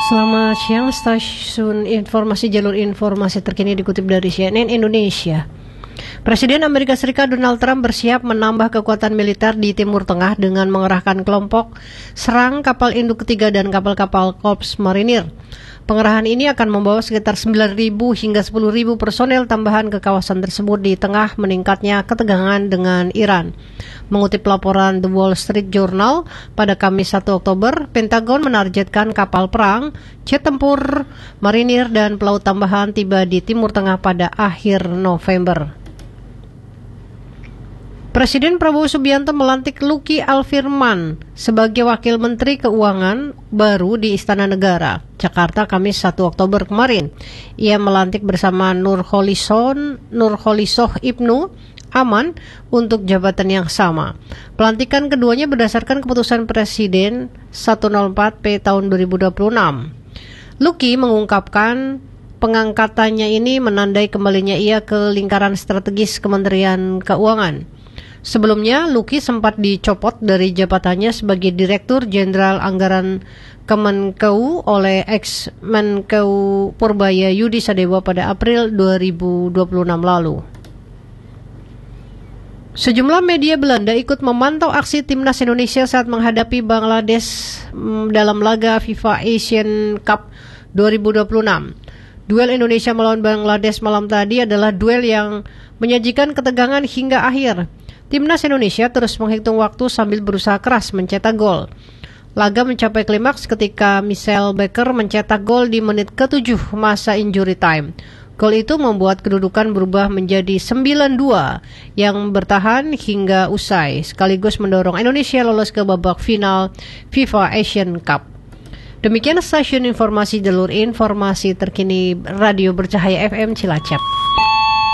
Selamat siang, stasiun informasi jalur informasi terkini dikutip dari CNN Indonesia. Presiden Amerika Serikat Donald Trump bersiap menambah kekuatan militer di Timur Tengah dengan mengerahkan kelompok serang kapal induk ketiga dan kapal-kapal Korps Marinir. Pengerahan ini akan membawa sekitar 9.000 hingga 10.000 personel tambahan ke kawasan tersebut di tengah meningkatnya ketegangan dengan Iran. Mengutip laporan The Wall Street Journal, pada Kamis 1 Oktober, Pentagon menargetkan kapal perang, jet tempur, marinir, dan pelaut tambahan tiba di Timur Tengah pada akhir November. Presiden Prabowo Subianto melantik Luki Alfirman sebagai Wakil Menteri Keuangan baru di Istana Negara, Jakarta, Kamis 1 Oktober kemarin. Ia melantik bersama Nurholisoh Ibnu Aman untuk jabatan yang sama. Pelantikan keduanya berdasarkan keputusan Presiden 104P tahun 2026. Luki mengungkapkan pengangkatannya ini menandai kembalinya ia ke lingkaran strategis Kementerian Keuangan. Sebelumnya, Luki sempat dicopot dari jabatannya sebagai Direktur Jenderal Anggaran Kemenkeu oleh ex-Menkeu Purbaya Yudi Sadewa pada April 2026 lalu. Sejumlah media Belanda ikut memantau aksi timnas Indonesia saat menghadapi Bangladesh dalam laga FIFA Asian Cup 2026. Duel Indonesia melawan Bangladesh malam tadi adalah duel yang menyajikan ketegangan hingga akhir. Timnas Indonesia terus menghitung waktu sambil berusaha keras mencetak gol. Laga mencapai klimaks ketika Michelle Baker mencetak gol di menit ke-7 masa injury time. Gol itu membuat kedudukan berubah menjadi 9-2 yang bertahan hingga usai, sekaligus mendorong Indonesia lolos ke babak final FIFA Asian Cup. Demikian stasiun informasi jalur informasi terkini Radio Bercahaya FM Cilacap.